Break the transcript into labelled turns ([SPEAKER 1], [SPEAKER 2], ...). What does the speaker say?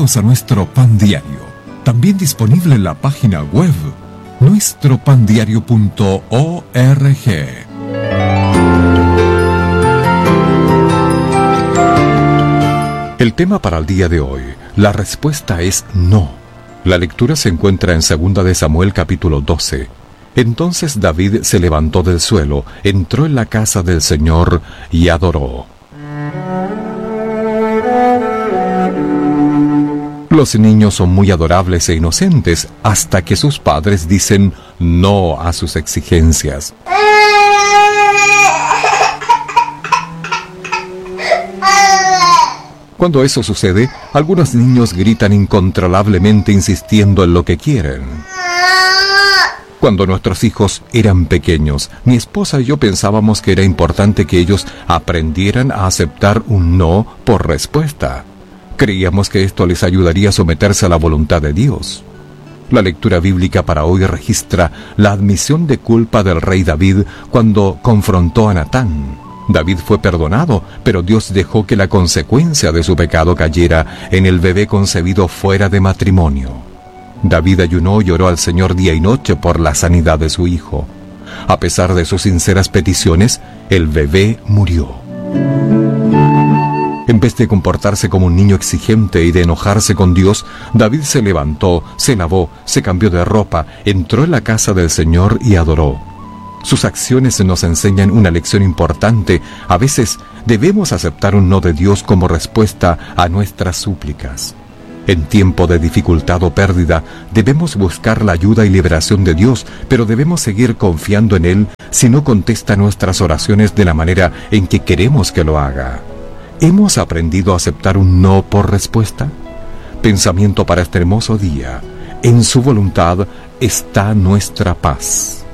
[SPEAKER 1] Bienvenidos a nuestro Pan Diario, también disponible en la página web nuestropandiario.org. El tema para el día de hoy, la respuesta es no. La lectura se encuentra en 2 de Samuel capítulo 12. Entonces David se levantó del suelo, entró en la casa del Señor y adoró. Los niños son muy adorables e inocentes hasta que sus padres dicen no a sus exigencias. Cuando eso sucede, algunos niños gritan incontrolablemente insistiendo en lo que quieren. Cuando nuestros hijos eran pequeños, mi esposa y yo pensábamos que era importante que ellos aprendieran a aceptar un no por respuesta. Creíamos que esto les ayudaría a someterse a la voluntad de Dios. La lectura bíblica para hoy registra la admisión de culpa del rey David cuando confrontó a Natán. David fue perdonado, pero Dios dejó que la consecuencia de su pecado cayera en el bebé concebido fuera de matrimonio. David ayunó y oró al Señor día y noche por la sanidad de su hijo. A pesar de sus sinceras peticiones, el bebé murió. En vez de comportarse como un niño exigente y de enojarse con Dios, David se levantó, se lavó, se cambió de ropa, entró en la casa del Señor y adoró. Sus acciones nos enseñan una lección importante. A veces debemos aceptar un no de Dios como respuesta a nuestras súplicas. En tiempo de dificultad o pérdida, debemos buscar la ayuda y liberación de Dios, pero debemos seguir confiando en Él si no contesta nuestras oraciones de la manera en que queremos que lo haga. ¿Hemos aprendido a aceptar un no por respuesta? Pensamiento para este hermoso día. En su voluntad está nuestra paz.